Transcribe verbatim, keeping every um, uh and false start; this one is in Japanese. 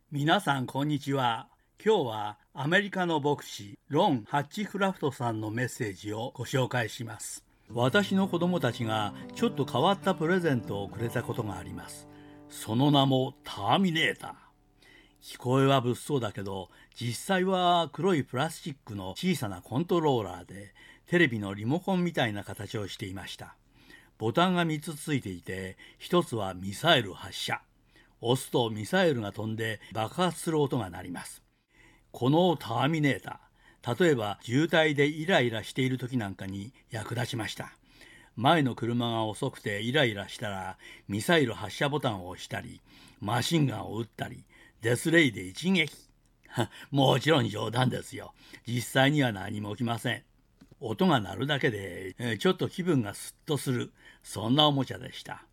皆さんこんにちは。今日はアメリカの牧師ロン・ハッチクラフトさんのメッセージをご紹介します。私の子供たちがちょっと変わったプレゼントをくれたことがあります。その名もターミネーター。聞こえは物騒だけど、実際は黒いプラスチックの小さなコントローラーで、テレビのリモコンみたいな形をしていました。ボタンがみっつついていて、ひとつはミサイル発射。押すとミサイルが飛んで爆発する音が鳴ります。このターミネーター、例えば渋滞でイライラしている時なんかに役立ちました。前の車が遅くてイライラしたらミサイル発射ボタンを押したり、マシンガンを撃ったり、デスレイで一撃。もちろん冗談ですよ。実際には何も起きません。音が鳴るだけでちょっと気分がスッとする、そんなおもちゃでした。